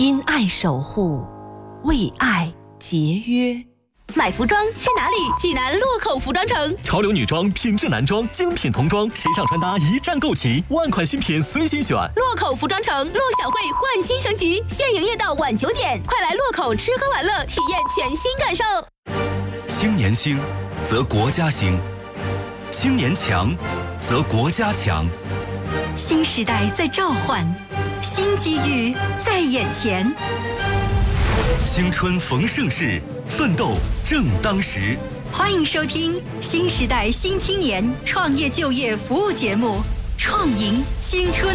因爱守护，为爱节约。 买服装去哪里？济南洛口服装城， 潮流女装、品质男装、精品童装、时尚穿搭一站购齐，万款新品随心选。 洛口服装城，陆小慧焕新升级，现营业到晚9点，快来洛口吃喝玩乐，体验全新感受。 青年兴，则国家兴；青年强，则国家强。 新时代在召唤，新机遇在眼前。 青春逢盛世，奋斗正当时。 欢迎收听新时代新青年创业就业服务节目《创赢青春》。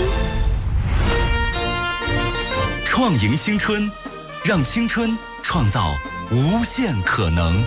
创赢青春，让青春创造无限可能。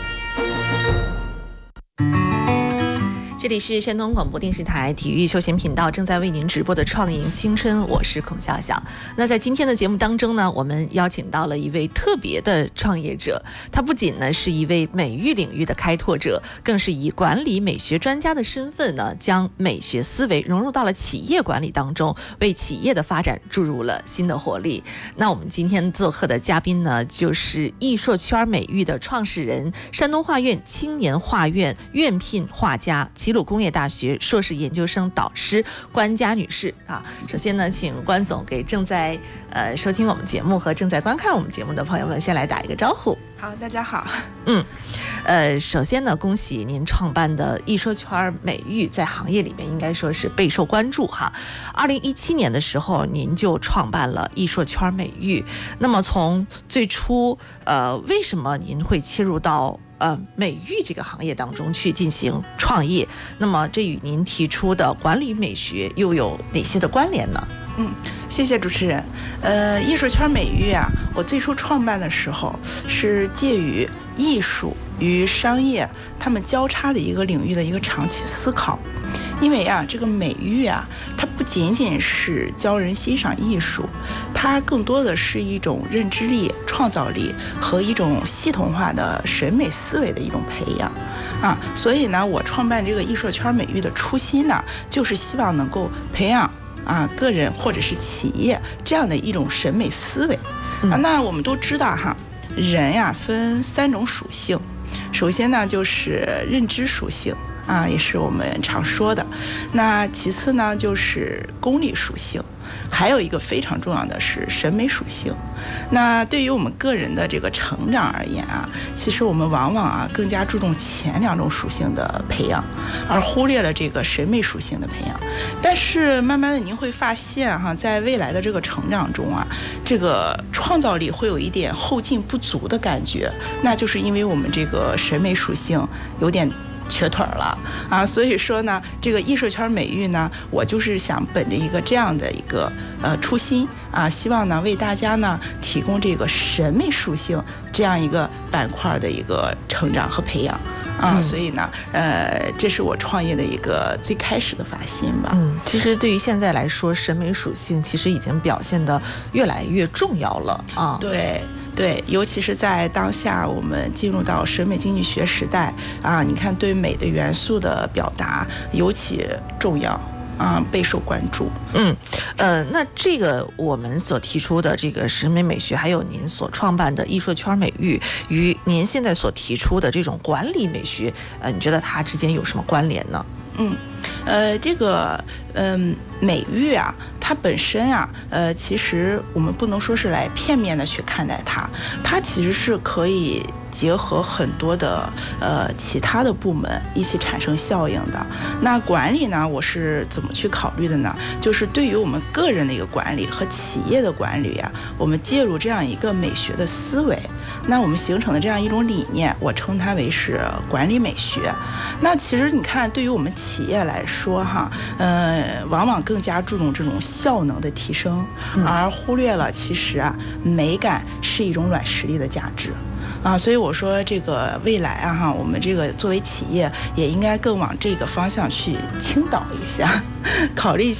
这里是山东广播电视台体育休闲频道正在为您直播的创赢青春，我是孔笑笑。那在今天的节目当中呢，我们邀请到了一位特别的创业者，他不仅呢是一位美育领域的开拓者，更是以管理美学专家的身份呢，将美学思维融入到了企业管理当中，为企业的发展注入了新的活力。那我们今天做客的嘉宾呢，就是艺硕圈美育的创始人，山东画院青年画院院聘画家，齐鲁工业大学硕士研究生导师关佳女士啊。首先呢，请关总给正在收听我们节目和正在观看我们节目的朋友们先来打一个招呼。 好，大家好。 首先呢，恭喜您创办的艺硕圈美育在行业里面应该说是备受关注哈。2017年的时候，您就创办了艺硕圈美育。那么从最初为什么您会切入到美育这个行业当中去进行创业？那么这与您提出的管理美学又有哪些的关联呢？ 谢谢主持人。艺术圈美育啊，我最初创办的时候是介于艺术与商业他们交叉的一个领域的一个长期思考。因为啊，这个美育啊，它不仅仅是教人欣赏艺术，它更多的是一种认知力、创造力和一种系统化的审美思维的一种培养啊。所以呢，我创办这个艺术圈美育的初心呢，就是希望能够培养个人或者是企业这样的一种审美思维那我们都知道哈，人呀分3种属性，首先呢就是认知属性也是我们常说的。那其次呢就是功利属性，还有一个非常重要的是审美属性。那对于我们个人的这个成长而言其实我们往往更加注重前2种属性的培养，而忽略了这个审美属性的培养。但是慢慢的您会发现在未来的这个成长中这个创造力会有一点后劲不足的感觉，那就是因为我们这个审美属性有点瘸腿了所以说呢，这个艺术圈美育呢，我就是想本着一个这样的一个初心希望呢为大家呢提供这个审美属性这样一个板块的一个成长和培养所以呢这是我创业的一个最开始的发心吧。 其实对于现在来说，审美属性其实已经表现得越来越重要了对，尤其是在当下我们进入到审美经济学时代你看对美的元素的表达尤其重要备受关注。 那这个我们所提出的这个审美美学，还有您所创办的艺术圈美育，与您现在所提出的这种管理美学，你觉得它之间有什么关联呢？ 这个美育它本身其实我们不能说是来片面的去看待它，它其实是可以结合很多的其他的部门一起产生效应的。那管理呢，我是怎么去考虑的呢？就是对于我们个人的一个管理和企业的管理我们介入这样一个美学的思维，那我们形成的这样一种理念，我称它为是管理美学。那其实你看，对于我们企业来说往往更加注重这种效能的提升，而忽略了其实美感是一种软实力的价值所以我说这个未来我们这个作为企业也应该更往这个方向去倾倒一下，考虑一下